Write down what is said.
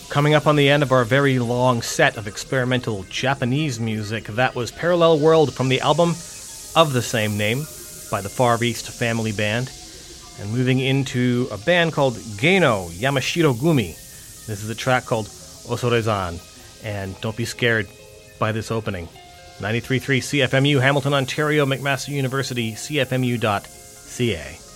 Coming up on the end of our very long set of experimental Japanese music, that was Parallel World from the album of the same name by the Far East Family Band. And moving into a band called Geino Yamashiro Gumi. This is a track called Osorezan. And don't be scared by this opening. 93.3 CFMU, Hamilton, Ontario, McMaster University, CFMU.ca.